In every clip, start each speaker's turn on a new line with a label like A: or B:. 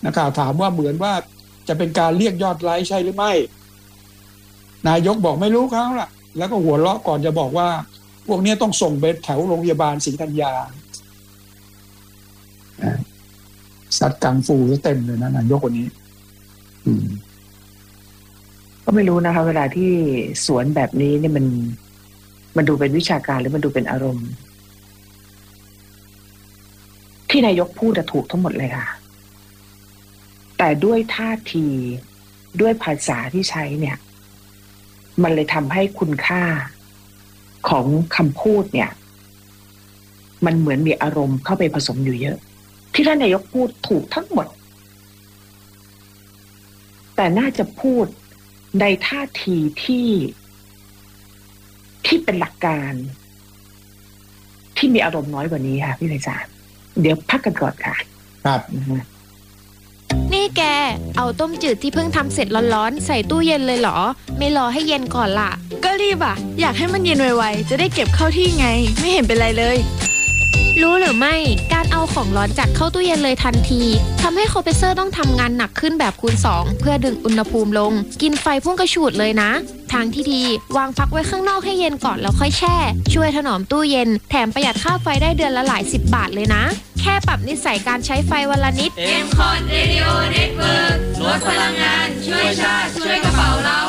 A: นักข่าวถามว่าเหมือนว่าจะเป็นการเรียกยอดไลค์ใช่หรือไม่นายกบอกไม่รู้เขาล่ะแล้วก็หัวเราะก่อนจะบอกว่าพวกนี้ต้องส่งไปแถวโรงพยาบาลศรีธัญญาซัดกังฟูเต็มเลยนะนายกคนนี้
B: ก็ไม่รู้นะคะเวลาที่สวนแบบนี้เนี่ยมันดูเป็นวิชาการหรือมันดูเป็นอารมณ์ที่นายกพูดถูกทั้งหมดเลยค่ะแต่ด้วยท่าทีด้วยภาษาที่ใช้เนี่ยมันเลยทำให้คุณค่าของคำพูดเนี่ยมันเหมือนมีอารมณ์เข้าไปผสมอยู่เยอะที่ท่านนายกพูดถูกทั้งหมดแต่น่าจะพูดในท่าทีที่เป็นหลักการที่มีอารมณ์น้อยกว่านี้ค่ะพี่ไพศาลเดี๋ยวพักกันก่อนค่ะ
A: ครับ
C: นี่แกเอาต้มจืดที่เพิ่งทำเสร็จร้อนๆใส่ตู้เย็นเลยเหรอไม่รอให้เย็นก่อนล่ะ
D: ก็รีบอ่ะอยากให้มันเย็นไวๆจะได้เก็บเข้าที่ไงไม่เห็นเป็นไรเลย
C: รู้หรือไม่การเอาของร้อนจัดเข้าตู้เย็นเลยทันทีทำให้คอมเพรสเซอร์ต้องทำงานหนักขึ้นแบบคูณ2เพื่อดึงอุณหภูมิลงกินไฟพุ่งกระฉูดเลยนะทางที่ดีวางพักไว้ข้างนอกให้เย็นก่อนแล้วค่อยแช่ช่วยถนอมตู้เย็นแถมประหยัดค่าไฟได้เดือนละหลาย10 บาทเลยนะแค่ปรับนิสัยการใช้ไฟวันละนิด
E: MCOT Radio Network ลดพลังงานช่วยชาติช่วยกระเป๋าเรา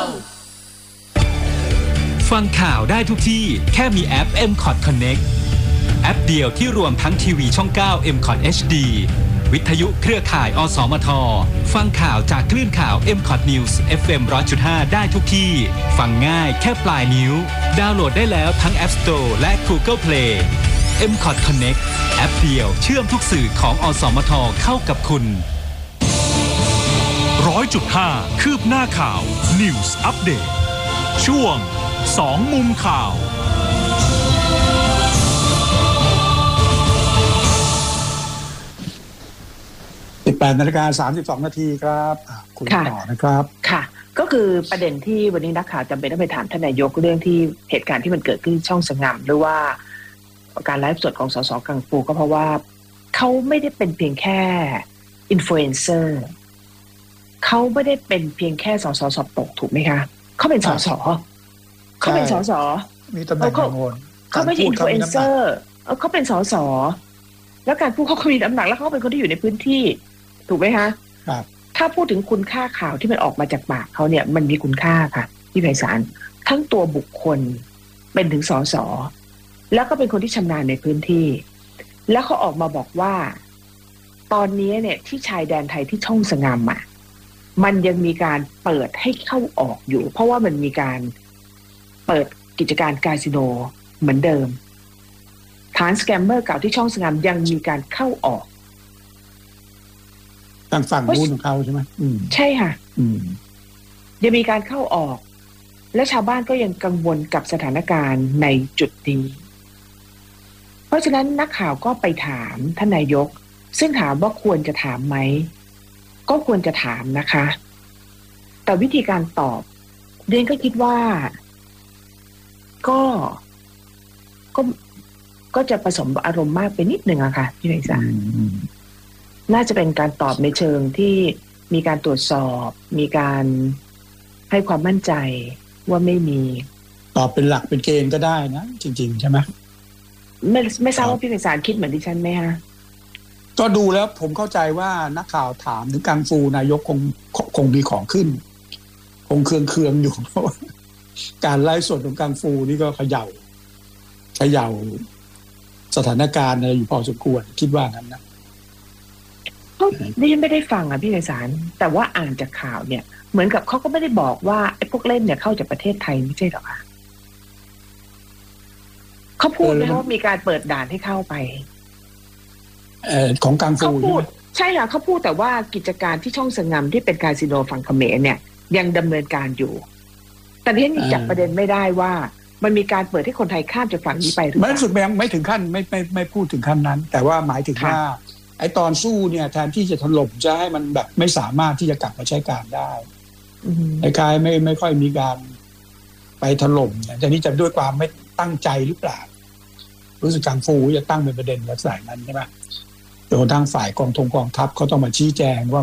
F: ฟังข่าวได้ทุกที่แค่มีแอป MCOT Connectแอปเดียวที่รวมทั้งทีวีช่อง 9 MCOT HD วิทยุเครือข่ายอสมทฟังข่าวจากคลื่นข่าว MCOT News FM 100.5 ได้ทุกที่ฟังง่ายแค่ปลายนิ้วดาวน์โหลดได้แล้วทั้ง App Store และ Google Play MCOT Connect แอปเดียวเชื่อมทุกสื่อของอสมทเข้ากับคุณ
G: 100.5 คืบหน้าข่าว News Update ช่วง2มุมข่าว
A: 18:32 นาทีครับคุยต่อนะครับ
B: ค่ะก็คือประเด็นที่วันนี้นักข่าวจำเป็นต้องไปถามท่านนายกเรื่องที่เหตุการณ์ที่มันเกิดขึ้นช่องสงหรือว่าการไลฟ์สดของสสกังฟูก็เพราะว่าเขาไม่ได้เป็นเพียงแค่อินฟลูเอนเซอร์เขาไม่ได้เป็นเพียงแค่สสสอบตกถูกไหมคะเขาเป็นสสเขาเป็นสส
A: มีตำแหน่ง
B: เขาไม่ใช่อินฟลูเอนเซอร์เขาเป็นสสแล้วการพูดเขาก็มีน้ำหนักแล้วเขาเป็นคนที่อยู่ในพื้นที่ถูกไหมคะ
A: ครับ
B: ถ้าพูดถึงคุณค่าข่าวที่มันออกมาจากปากเขาเนี่ยมันมีคุณค่าค่ะพี่ไพศาลทั้งตัวบุคคลเป็นถึงสสแล้วก็เป็นคนที่ชำนาญในพื้นที่แล้วเขาออกมาบอกว่าตอนนี้เนี่ยที่ชายแดนไทยที่ช่องสงามมันยังมีการเปิดให้เข้าออกอยู่เพราะว่ามันมีการเปิดกิจการคาสิโนเหมือนเดิมฐานสแกมเมอร์เก่าที่ช่องสงามยังมีการเข้าออก
A: ทางฝั่งนู้นของเขาใช่ไหม
B: ใช่ค่ะยังมีการเข้าออกและชาวบ้านก็ยังกังวลกับสถานการณ์ในจุดนี้เพราะฉะนั้นนักข่าวก็ไปถามท่านนายกซึ่งถามว่าควรจะถามไหมก็ควรจะถามนะคะแต่วิธีการตอบเรียนก็คิดว่าก็จะผสมอารมณ์มากไปนิดนึงอะค่ะพี่ไพศาลน่าจะเป็นการตอบในเชิงที่มีการตรวจสอบมีการให้ความมั่นใจว่าไม่มี
A: ตอบเป็นหลักเป็นเกณฑ์ก็ได้นะจริงๆใช่ไหม
B: ไม่ทราบว่าพี่ไพศาลคิดเหมือนดิฉันไหมฮะ
A: ก็ดูแล้วผมเข้าใจว่านักข่าวถามถึงกังฟูนายกคงมีของขึ้นคงเคืองอยู่เพราะว่าการไลฟ์สดของกังฟูนี่ก็เขย่าสถานการณ์อะไรอยู่พอสมควรคิดว่านั้นนะ
B: นี่ฉันไม่ได้ฟังอ่ะพี่ไพศาลแต่ว่าอ่านจากข่าวเนี่ยเหมือนกับเขาก็ไม่ได้บอกว่าไอ้พวกเล่นเนี่ยเข้าจากประเทศไทยไม่ใช่หรอคะเขาพูดเลยว่ามีการเปิดด่านให้เข้าไป
A: ของกังฟู
B: ใช่ค่ะเขาพูดแต่ว่ากิจการที่ช่องสงามที่เป็นคาสิโนฝั่งเขมรเนี่ยยังดำเนินการอยู่แต่ที่ฉันจับประเด็นไม่ได้ว่ามันมีการเปิดให้คนไทยข้ามจากฝั่งนี้ไปหรือเปล่า
A: ไม่สุดแบงไม่ถึงขั้นไม่พูดถึงขั้นนั้นแต่ว่าหมายถึงว่าไอ้ตอนสู้เนี่ยแทนที่จะถล่มจะให้มันแบบไม่สามารถที่จะกลับมาใช้การได้ไอ้กายไม่ค่อยมีการไปถล่มแต่นี่จะด้วยความไม่ตั้งใจหรือเปล่ารู้สึกกังฟูจะตั้งเป็นประเด็นลักษณะนั้นใช่ไหมโดยทางฝ่ายกองทัพเขาต้องมาชี้แจงว่า